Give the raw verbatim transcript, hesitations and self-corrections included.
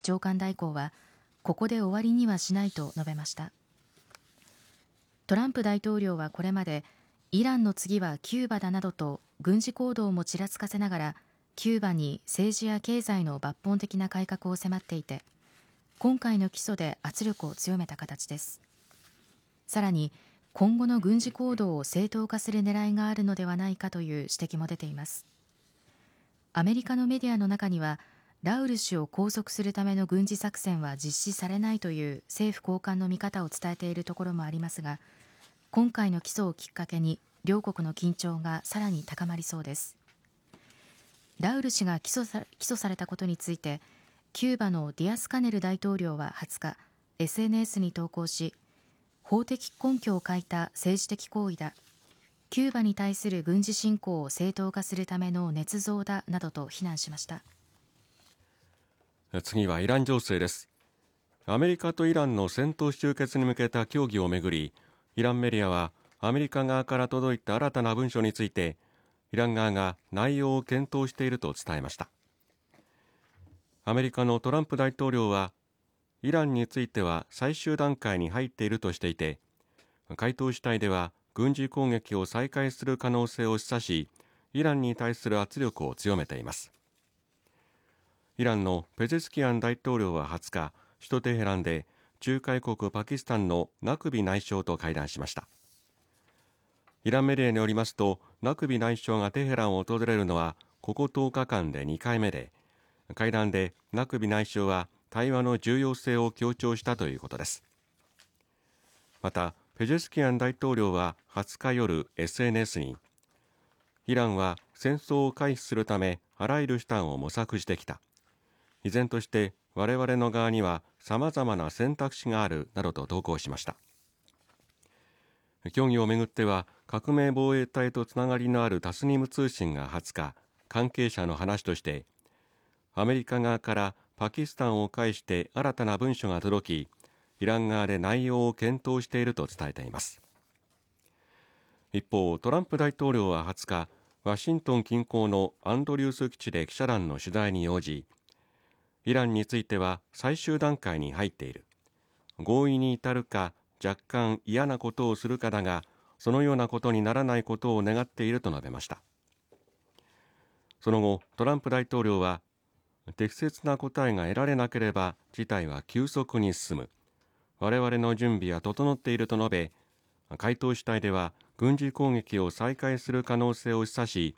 長官代行はここで終わりにはしないと述べました。トランプ大統領はこれまでイランの次はキューバだなどと軍事行動もちらつかせながらキューバに政治や経済の抜本的な改革を迫っていて、今回の起訴で圧力を強めた形です。さらに今後の軍事行動を正当化する狙いがあるのではないかという指摘も出ています。アメリカのメディアの中にはラウル氏を拘束するための軍事作戦は実施されないという政府高官の見方を伝えているところもありますが、今回の起訴をきっかけに両国の緊張がさらに高まりそうです。ラウル氏が起訴さ、起訴されたことについてキューバのディアスカネル大統領ははつか エスエヌエス に投稿し、法的根拠を欠いた政治的行為だ、キューバに対する軍事侵攻を正当化するための捏造だなどと非難しました。 次はイラン情勢です。アメリカとイランの戦闘終結に向けた協議をめぐり、イランメディアはアメリカ側から届いた新たな文書についてイラン側が内容を検討していると伝えました。アメリカのトランプ大統領はイランについては最終段階に入っているとしていて、回答次第では軍事攻撃を再開する可能性を示唆し、イランに対する圧力を強めています。イランのペゼスキアン大統領ははつか、首都テヘランで仲介国パキスタンのナクビ内相と会談しました。イランメディアによりますと、ナクビ内相がテヘランを訪れるのはこことおかかんでにかいめで、会談でナクビ内相は対話の重要性を強調したということです。またペジェスキアン大統領ははつか夜 エスエヌエス に、イランは戦争を回避するためあらゆる手段を模索してきた、依然として我々の側には様々な選択肢があるなどと投稿しました。協議をめぐっては革命防衛隊とつながりのあるタスニム通信がはつか、関係者の話としてアメリカ側からパキスタンを介して新たな文書が届き、イラン側で内容を検討していると伝えています。一方、トランプ大統領ははつか、ワシントン近郊のアンドリュース基地で記者団の取材に応じ、イランについては最終段階に入っている、合意に至るか若干嫌なことをするかだが、そのようなことにならないことを願っていると述べました。その後、トランプ大統領は適切な答えが得られなければ事態は急速に進む、我々の準備は整っていると述べ、回答次第では軍事攻撃を再開する可能性を示唆し、